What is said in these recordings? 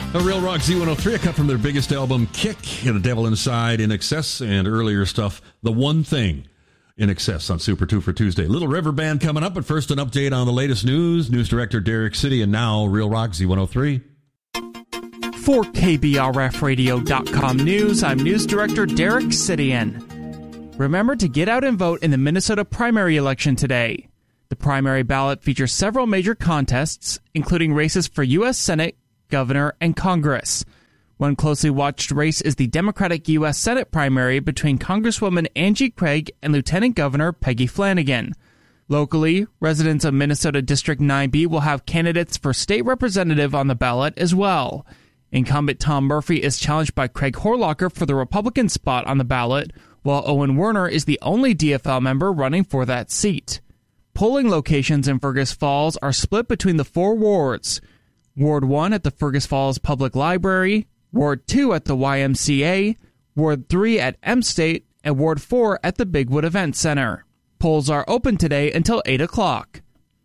A Real Rock Z103, a cut from their biggest album, Kick, and The Devil Inside, In Excess, and earlier stuff, The One Thing, In Excess on Super 2 for Tuesday. Little River Band coming up, but first an update on the latest news. News director Derek City, and now Real Rock Z103. For KBRFradio.com News, I'm News Director Derek Sidian. Remember to get out and vote in the Minnesota primary election today. The primary ballot features several major contests, including races for U.S. Senate, Governor, and Congress. One closely watched race is the Democratic U.S. Senate primary between Congresswoman Angie Craig and Lieutenant Governor Peggy Flanagan. Locally, residents of Minnesota District 9B will have candidates for state representative on the ballot as well. Incumbent Tom Murphy is challenged by Craig Horlocker for the Republican spot on the ballot, while Owen Werner is the only DFL member running for that seat. Polling locations in Fergus Falls are split between the four wards. Ward 1 at the Fergus Falls Public Library, Ward 2 at the YMCA, Ward 3 at M State, and Ward 4 at the Bigwood Event Center. Polls are open today until 8 o'clock.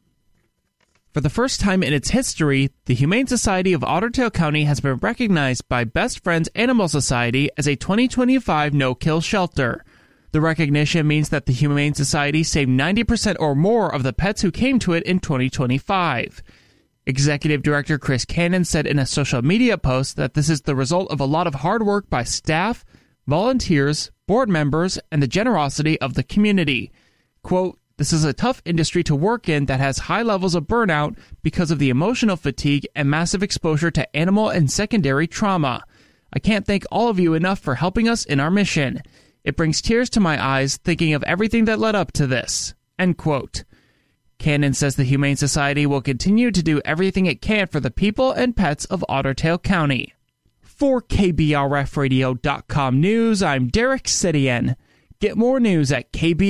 For the first time in its history, the Humane Society of Otter Tail County has been recognized by Best Friends Animal Society as a 2025 no-kill shelter. The recognition means that the Humane Society saved 90% or more of the pets who came to it in 2025. Executive Director Chris Cannon said in a social media post that this is the result of a lot of hard work by staff, volunteers, board members, and the generosity of the community. Quote, "This is a tough industry to work in that has high levels of burnout because of the emotional fatigue and massive exposure to animal and secondary trauma. I can't thank all of you enough for helping us in our mission. It brings tears to my eyes thinking of everything that led up to this." End quote. Cannon says the Humane Society will continue to do everything it can for the people and pets of Otter Tail County. For KBRFradio.com News, I'm Derek Sidian. Get more news at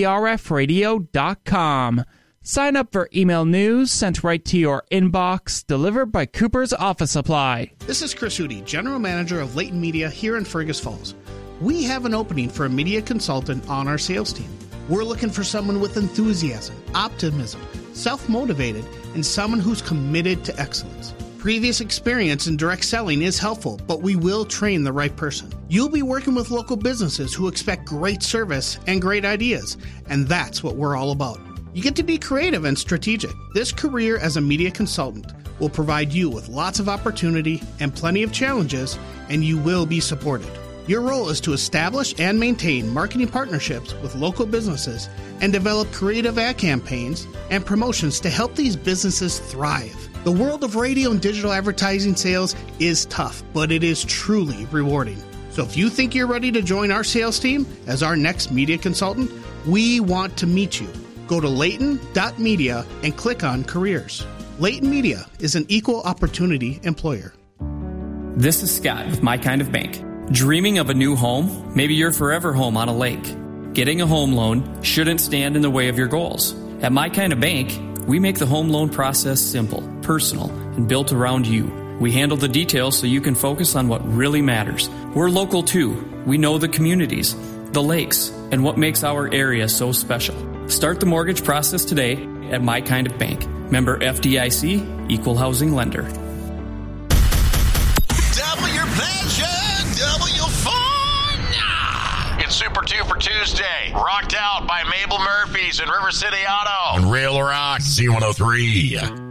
KBRFradio.com. Sign up for email news sent right to your inbox, delivered by Cooper's Office Supply. This is Chris Hootie, General Manager of Leighton Media here in Fergus Falls. We have an opening for a media consultant on our sales team. We're looking for someone with enthusiasm, optimism, self-motivated, and someone who's committed to excellence. Previous experience in direct selling is helpful, but we will train the right person. You'll be working with local businesses who expect great service and great ideas, and that's what we're all about. You get to be creative and strategic. This career as a media consultant will provide you with lots of opportunity and plenty of challenges, and you will be supported. Your role is to establish and maintain marketing partnerships with local businesses and develop creative ad campaigns and promotions to help these businesses thrive. The world of radio and digital advertising sales is tough, but it is truly rewarding. So if you think you're ready to join our sales team as our next media consultant, we want to meet you. Go to Leighton.media and click on Careers. Leighton Media is an equal opportunity employer. This is Scott with My Kind of Bank. Dreaming of a new home? Maybe your forever home on a lake. Getting a home loan shouldn't stand in the way of your goals. At My Kind of Bank, we make the home loan process simple, personal, and built around you. We handle the details so you can focus on what really matters. We're local too. We know the communities, the lakes, and what makes our area so special. Start the mortgage process today at My Kind of Bank. Member FDIC, Equal Housing Lender. Double your pleasure, double your fun. It's Super 2 for Tuesday. Rocked out by Mabel Murphy's and River City Auto. On Rail Rock Z103.